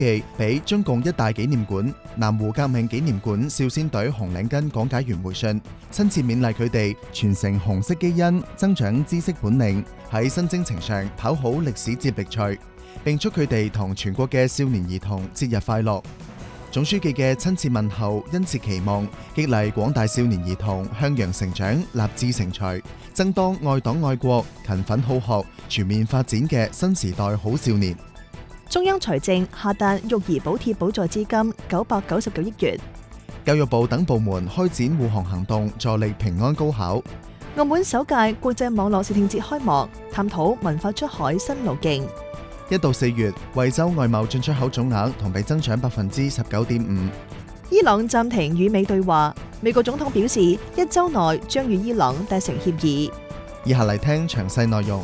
記俾中共一大紀念館、南湖革命紀念館少先隊紅領巾講解員回信，親切勉勵佢哋傳承紅色基因，增長知識本領，喺新征程上跑好歷史接力賽，並祝佢哋同全國嘅少年兒童節日快樂。總書記嘅親切問候、殷切期望，激勵廣大少年兒童向陽成長、立志成才，爭當愛黨愛國、勤奮好學、全面發展嘅新時代好少年。 中央財政下達育兒補貼補助資金999億元。 教育部等部門開展護航行動，助力平安高考。 澳門首屆國際網絡視聽節開幕，探討文化出海新路徑。 1到4月，惠州外貿進出口總額同比增長19.5%。 伊朗暫停與美對話，美國總統表示1週內將與伊朗達成協議。 以下嚟聽詳細內容。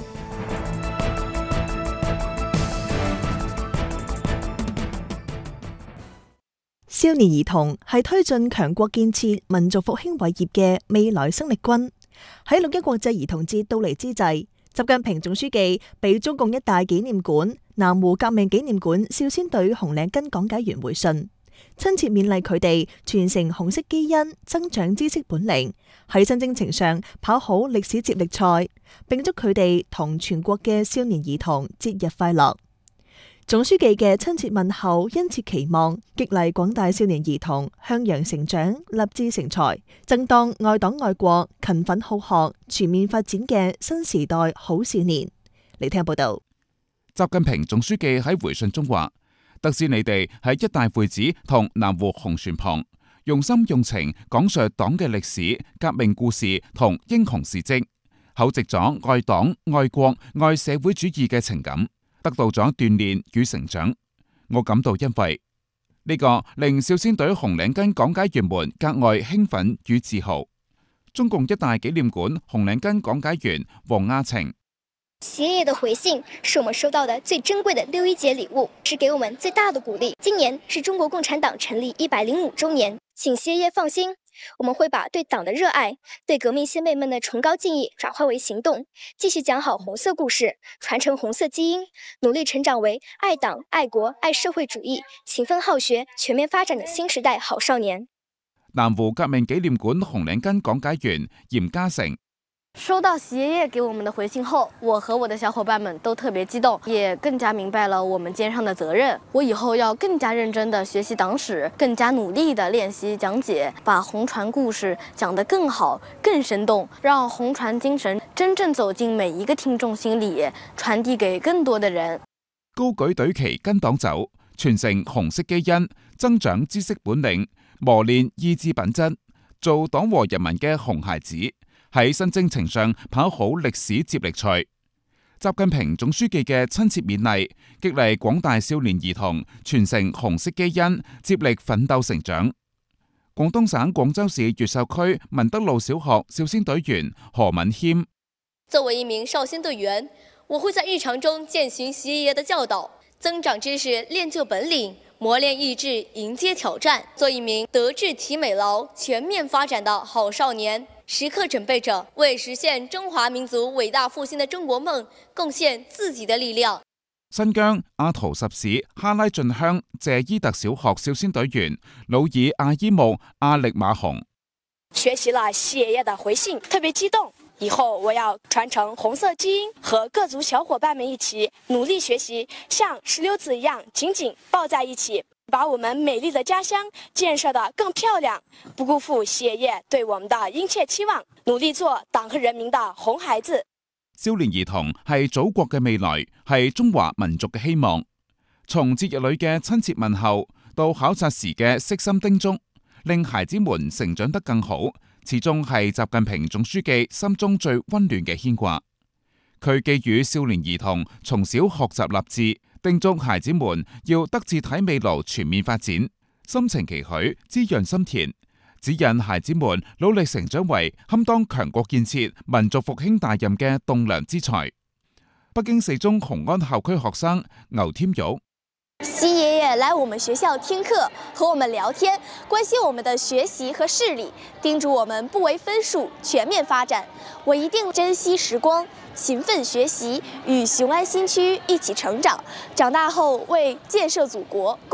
少年兒童係推進強國建設、民族復興偉業嘅未來生力軍。喺6·1國際兒童節到嚟之際，習近平總書記俾中共一大紀念館、南湖革命紀念館少先隊紅領巾講解員回信，親切勉勵佢哋傳承紅色基因，增長知識本領，喺新征程上跑好歷史接力賽，並祝佢哋同全國嘅少年兒童節日快樂。總書記嘅親切問候、殷切期望，激勵廣大少年兒童向陽成長、立志成才，爭當愛黨愛國、勤奮好學、全面發展嘅新時代好少年。嚟聽報道。 習近平總書記喺回信中話：得知你哋喺一大會址同南湖紅船旁，用心用情講述黨嘅歷史、革命故事同英雄事蹟，厚植咗愛黨、愛國、愛社會主義嘅情感，得到咗鍛煉與成長，我感到欣慰。呢個令少先隊紅領巾講解員們格外興奮與自豪。中共一大紀念館紅領巾講解員王亞晴： 習爺爺的回信是我們收到的最珍貴的6·1節禮物，是給我們最大的鼓勵。今年是中國共產黨成立105週年，請習爺爺放心，我們會把對黨的熱愛、對革命先輩們的崇高敬意轉化為行動，繼續講好紅色故事，傳承紅色基因，努力成長為愛黨、愛國、愛社會主義、勤奮好學、全面發展的新時代好少年。 南湖革命紀念館紅領巾講解員嚴嘉誠： 收到習爺爺給我們的回信後，我和我的小伙伴們都特別激動，也更加明白了我們肩上的責任。我以後要更加認真地學習黨史，更加努力地練習講解，把紅船故事講得更好、更生動，讓紅船精神真正走進每一個聽眾心裏，傳遞給更多的人。 高舉隊旗跟黨走，傳承紅色基因，增長知識本領，磨練意志品質，做黨和人民嘅紅孩子，喺新征程上跑好歷史接力賽。習近平總書記嘅親切勉勵，激勵廣大少年兒童傳承紅色基因，接力奮鬥成長。廣東省廣州市越秀區文德路小學少先隊員何敏謙： 作為一名少先隊員，我會在日常中踐行習爺爺的教導，增長知識，練就本領，磨練意志，迎接挑戰，做一名德智體美勞全面發展的好少年，時刻準備着為實現中華民族偉大復興的中國夢貢獻自己的力量。 新疆阿圖什市哈拉峻鄉謝伊特小學少先隊員努爾阿伊木阿力馬洪： 學習了習爺爺的回信，特別激動。以後我要傳承紅色基因，和各族小伙伴們一起努力學習，像石榴子一樣緊緊抱在一起，把我們美麗的家鄉建設得更漂亮，不辜負習爺爺對我們的殷切期望，努力做黨和人民的紅孩子。 少年兒童係祖國嘅未來，係中華民族嘅希望。從節日裏嘅親切問候，到考察時嘅悉心叮囑，令孩子們成長得更好，始終係習近平總書記心中最溫暖嘅牽掛。佢寄語少年兒童從小學習立志，叮囑孩子們要德智體美勞全面發展，心情期許，滋潤心田，指引孩子們努力成長為堪當強國建設、民族復興大任嘅棟樑之才。北京四中雄安校區學生牛添玉： 習爺爺來我們學校聽課，和我們聊天，關心我們的學習和視力，叮囑我們不為分數，全面發展。我一定珍惜時光，勤奮學習，與雄安新區一起成長，長大後為建設祖國